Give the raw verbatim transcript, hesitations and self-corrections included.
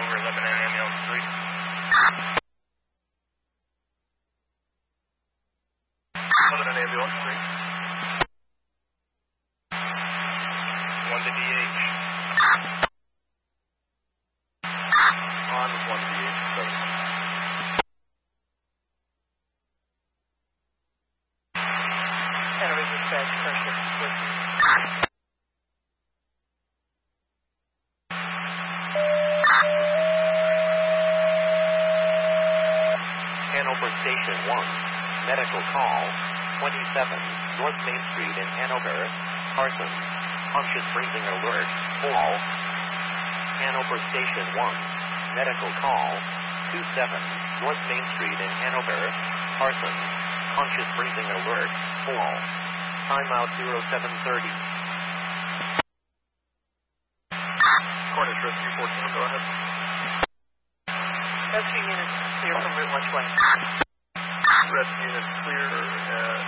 over eleven ambulance three. eleven ambulance three. one to D H. On one D H, seven. Hanover dispatch, pressure, listen. Hanover Station one, medical call, twenty-seven, North Main Street in Hanover, Carson, conscious breathing alert, fall. Hanover Station one, medical call, two seven, North Main Street in Hanover, Carson, conscious breathing alert, fall. Timeout zero seven thirty. Cornish Rescue fourteen, go ahead. Rescue units clear from Route one twenty. Rescue units clear at